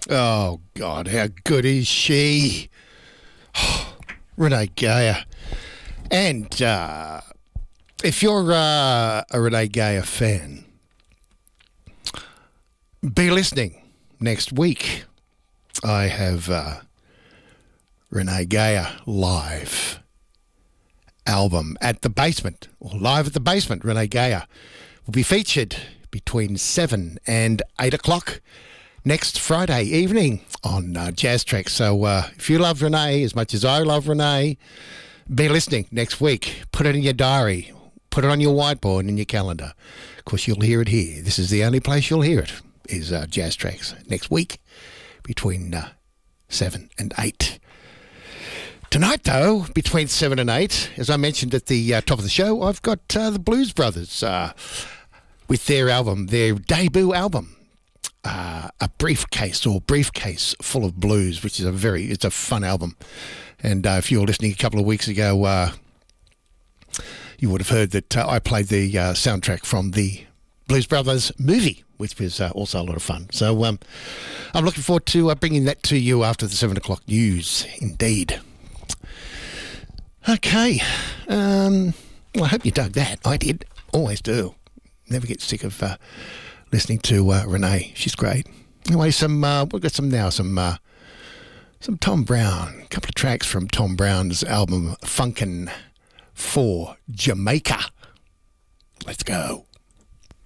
Oh, God, how good is she? Renee Geyer. And if you're a Renee Geyer fan, be listening next week. I have Renee Geyer live album at the Basement, or live at the Basement. Renee Geyer will be featured between 7 and 8 o'clock next Friday evening on Jazz Track. So if you love Renee as much as I love Renee, be listening next week. Put it in your diary. Put it on your whiteboard and in your calendar. Of course, you'll hear it here. This is the only place you'll hear it, is Jazz Tracks next week between 7 and 8. Tonight, though, between 7 and 8, as I mentioned at the top of the show, I've got the Blues Brothers with their album, their debut album, A Briefcase Full of Blues, which is it's a fun album. And if you were listening a couple of weeks ago, you would have heard that I played the soundtrack from the Blues Brothers movie, which was also a lot of fun. So I'm looking forward to bringing that to you after the 7 o'clock news, indeed. Okay. Well, I hope you dug that. I did. Always do. Never get sick of listening to Renee. She's great. Anyway, we've got some Tom Brown. A couple of tracks from Tom Brown's album Funkin' for Jamaica. Let's go.